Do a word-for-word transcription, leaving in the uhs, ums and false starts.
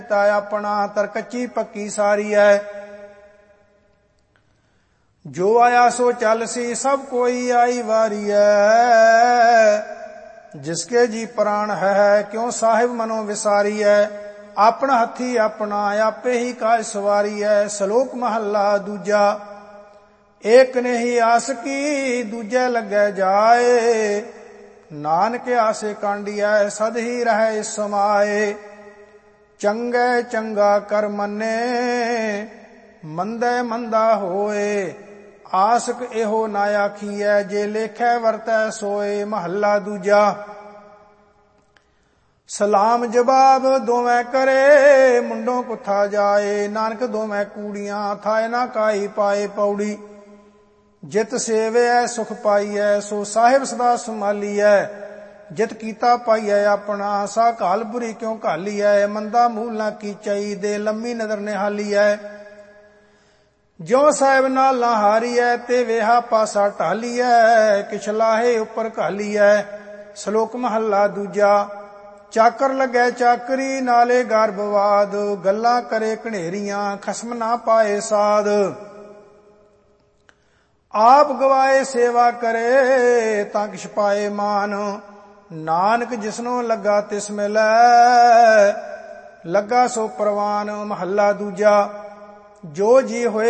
अपना तरकच्ची पक्की सारी है। जो आया सो चल सी सब कोई आई वारी है। जिसके जी प्राण है क्यों साहिब मनो विसारी है। अपना हथी अपना आपे ही काज सवारी है। सलोक महला दूजा एक ने ही आस की दूजे लगे जाए। नानक आसे कांडिया सद ही रहे इस समाए। चंगे चंगा कर मने मंदे मंदा होए। आसक एहो ना आखीए जे लेखे वरतै सोए। महला दूजा सलाम जवाब दोवें करे मुंडों कुथा जाए। नानक दोवें कूड़ियां थाए ना काई पाए। पौड़ी जित सेवे सुख पाईए सो साहिब सदा संभालीए। जित कीता पाईए अपना सा घाल बुरी क्यों घालीए। मंदा मूल ना कीचई दे लम्मी नदर निहालीए। जो साहिब नाल ना हारीए ते वेहा पासा ढालीए। किछ लाहे उपर घालीए। सलोक महला दूजा चाकर लगे चाकरी नाले गर्भवाद। गल्ला करे घनेरियां खसम ना पाए साध। आप गवाए सेवा करे तां किछ पाए मान। नानक जिसनो लगा तिस मिलै लगा सो परवान। महला दूजा जो जी होए